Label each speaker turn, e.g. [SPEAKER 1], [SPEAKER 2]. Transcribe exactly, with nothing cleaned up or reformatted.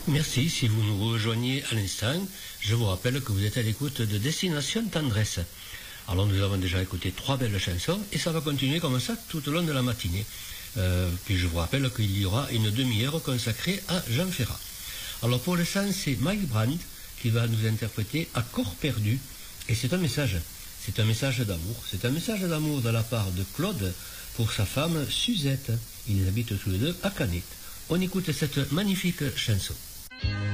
[SPEAKER 1] Merci. Si vous nous rejoignez à l'instant, je vous rappelle que vous êtes à l'écoute de Destination Tendresse. Alors nous avons déjà écouté trois belles chansons et ça va continuer comme ça tout au long de la matinée. Euh, puis je vous rappelle qu'il y aura une demi-heure consacrée à Jean Ferrat. Alors pour l'instant, c'est Mike Brandt qui va nous interpréter À corps perdu. Et c'est un message, c'est un message d'amour. C'est un message d'amour de la part de Claude pour sa femme Suzette. Ils habitent tous les deux à Canet. On écoute cette magnifique chanson.